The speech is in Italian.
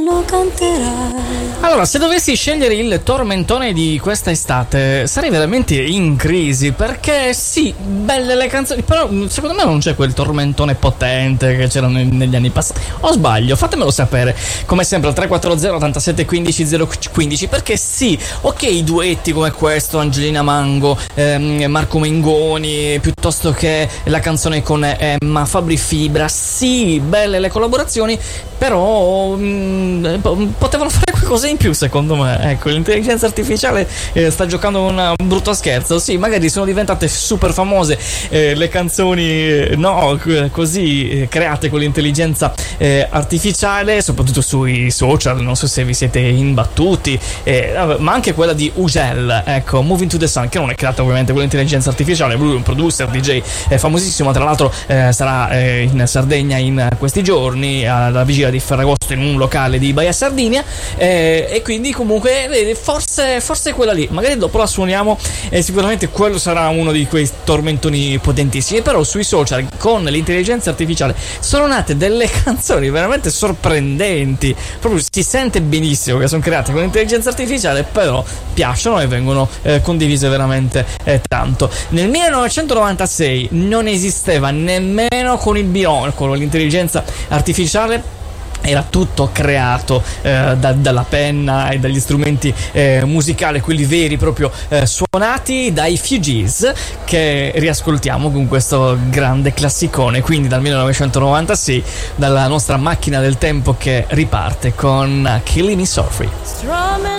lo canterai. Allora, se dovessi scegliere il tormentone di questa estate, sarei veramente in crisi, perché sì, belle le canzoni, però secondo me non c'è quel tormentone potente che c'era negli anni passati. O sbaglio? Fatemelo sapere, come sempre al 340 87 15 015, perché sì, ok, i duetti come questo, Angelina Mango, Marco Mengoni, piuttosto che la canzone con Emma Fabri Fibra, sì, belle le collaborazioni, però potevano fare qualcosa in più, secondo me. Ecco, l'intelligenza artificiale sta giocando un brutto scherzo. Sì, magari sono diventate super famose le canzoni così create con l'intelligenza artificiale, soprattutto sui social, non so se vi siete imbattuti, ma anche quella di Ugel, ecco, Moving to the Sun, che non è creata ovviamente con l'intelligenza artificiale. Lui è un producer, DJ famosissimo, tra l'altro sarà in Sardegna in questi giorni alla vigilia di Ferragosto in un locale di Baia Sardinia, e quindi comunque forse quella lì, magari dopo la suoniamo, e sicuramente quello sarà uno di quei tormentoni potentissimi. Però sui social con l'intelligenza artificiale sono nate delle canzoni veramente sorprendenti, proprio si sente benissimo che sono create con l'intelligenza artificiale, però piacciono e vengono condivise veramente tanto. Nel 1996 non esisteva nemmeno con il binocolo, con l'intelligenza artificiale. Era tutto creato dalla penna e dagli strumenti musicali, quelli veri, proprio suonati dai Fugees, che riascoltiamo con questo grande classicone, quindi dal 1996, dalla nostra macchina del tempo che riparte con Killing Me Softly.